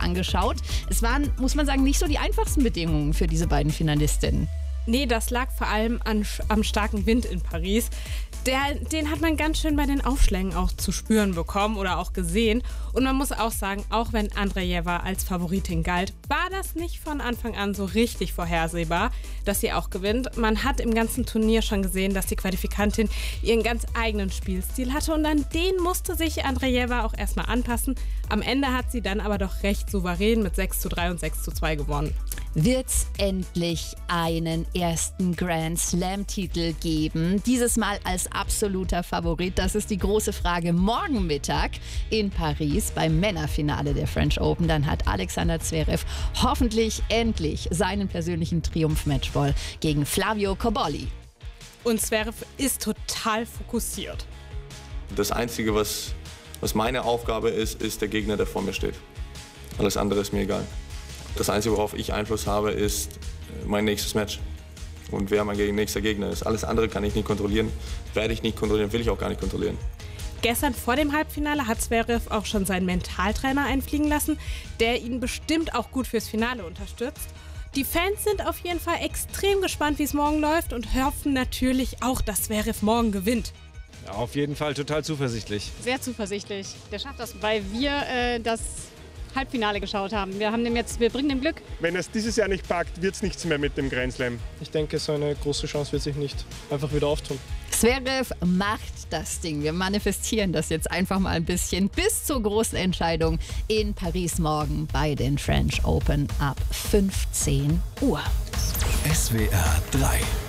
angeschaut. Es waren, muss man sagen, nicht so die einfachsten Bedingungen für diese beiden Finalistinnen. Nee, das lag vor allem am starken Wind in Paris. Den hat man ganz schön bei den Aufschlägen auch zu spüren bekommen oder auch gesehen. Und man muss auch sagen, auch wenn Andreeva als Favoritin galt, war das nicht von Anfang an so richtig vorhersehbar, dass sie auch gewinnt. Man hat im ganzen Turnier schon gesehen, dass die Qualifikantin ihren ganz eigenen Spielstil hatte und an den musste sich Andreeva auch erstmal anpassen. Am Ende hat sie dann aber doch recht souverän mit 6:3 und 6:2 gewonnen. Wird's endlich einen ersten Grand Slam-Titel geben? Dieses Mal als absoluter Favorit. Das ist die große Frage. Morgen Mittag in Paris beim Männerfinale der French Open. Dann hat Alexander Zverev hoffentlich endlich seinen persönlichen Triumph-Matchball gegen Flavio Cobolli. Und Zverev ist total fokussiert. Das Einzige, was meine Aufgabe ist der Gegner, der vor mir steht. Alles andere ist mir egal. Das Einzige, worauf ich Einfluss habe, ist mein nächstes Match. Und wer mein nächster Gegner ist. Alles andere kann ich nicht kontrollieren, werde ich nicht kontrollieren, will ich auch gar nicht kontrollieren. Gestern vor dem Halbfinale hat Zverev auch schon seinen Mentaltrainer einfliegen lassen, der ihn bestimmt auch gut fürs Finale unterstützt. Die Fans sind auf jeden Fall extrem gespannt, wie es morgen läuft und hoffen natürlich auch, dass Zverev morgen gewinnt. Ja, auf jeden Fall total zuversichtlich. Sehr zuversichtlich. Der schafft das, weil wir das Halbfinale geschaut haben. Wir bringen dem Glück. Wenn es dieses Jahr nicht packt, wird es nichts mehr mit dem Grand Slam. Ich denke, so eine große Chance wird sich nicht einfach wieder auftun. Zverev macht das Ding. Wir manifestieren das jetzt einfach mal ein bisschen bis zur großen Entscheidung in Paris morgen bei den French Open ab 15 Uhr. SWR 3